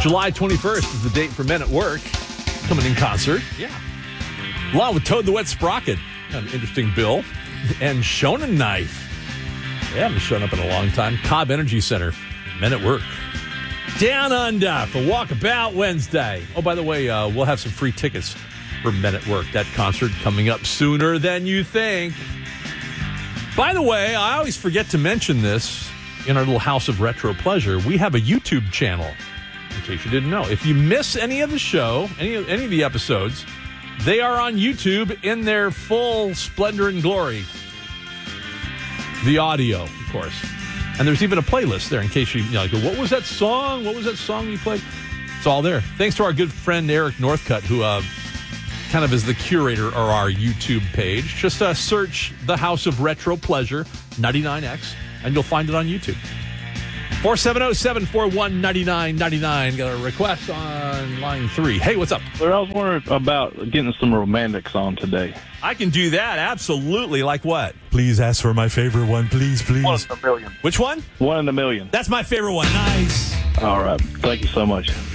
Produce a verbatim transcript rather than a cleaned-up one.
July twenty-first is the date for Men at Work. Coming in concert. Yeah. Along with Toad the Wet Sprocket. An interesting bill. And Shonen Knife. They haven't shown up in a long time. Cobb Energy Center. Men at Work. Down Under for Walkabout Wednesday. Oh, by the way, uh, we'll have some free tickets for Men at Work. That concert coming up sooner than you think. By the way, I always forget to mention this in our little House of Retro Pleasure. We have a YouTube channel, in case you didn't know. If you miss any of the show, any of, any of the episodes, they are on YouTube in their full splendor and glory. The audio, of course. And there's even a playlist there in case you, you know, go, what was that song? What was that song you played? It's all there. Thanks to our good friend Eric Northcutt, who uh, kind of is the curator of our YouTube page. Just uh, search The House of Retro Pleasure, ninety-nine X, and you'll find it on YouTube. four seven zero, seven four one, nine nine nine nine. Got a request on line three. Hey, what's up? Well, I was wondering about getting some romantics on today. I can do that, absolutely. Like what? Please ask for my favorite one, please, please. One in a million. Which one? One in a million. That's my favorite one. Nice. All right. Thank you so much.